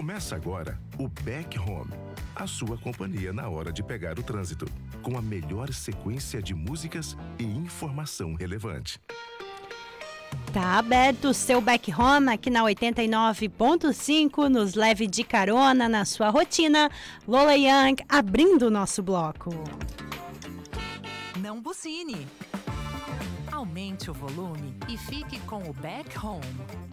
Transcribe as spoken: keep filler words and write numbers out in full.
Começa agora o Back Home, a sua companhia na hora de pegar o trânsito, com a melhor sequência de músicas e informação relevante. Tá aberto o seu Back Home aqui na oitenta e nove ponto cinco, nos leve de carona na sua rotina. Lola Young abrindo o nosso bloco. Não buzine. Aumente o volume e fique com o Back Home.